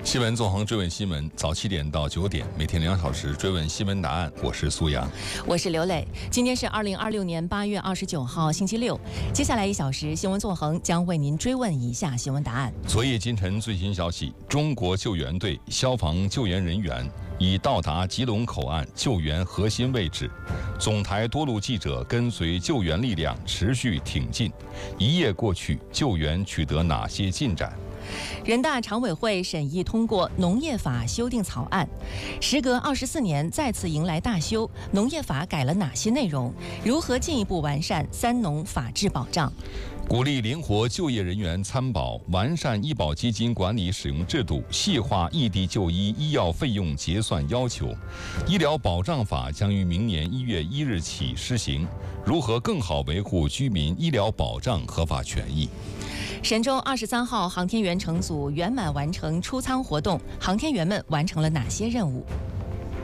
新闻纵横追问新闻，早7点到9点，每天2小时追问新闻答案。我是苏阳， 我是刘磊。今天是2026年8月29号，星期六。接下来1小时，新闻纵横将为您追问以下新闻答案。 昨夜今晨最新消息：中国救援队消防救援人员已到达吉隆口岸救援核心位置，总台多路记者跟随救援力量持续挺进。一夜过去，救援取得哪些进展？ 人大常委会审议通过农业法修订草案，时隔24年再次迎来大修，农业法改了哪些内容？如何进一步完善三农法治保障？ 鼓励灵活就业人员参保，完善医保基金管理使用制度，细化异地就医医药费用结算要求。医疗保障法将于明年1月1日起施行，如何更好维护居民医疗保障合法权益？ 神舟23号航天员乘组圆满完成出舱活动，航天员们完成了哪些任务？